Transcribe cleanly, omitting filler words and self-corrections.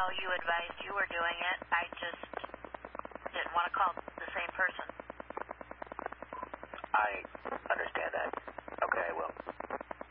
you advised you were doing it. I just didn't want to call the same person.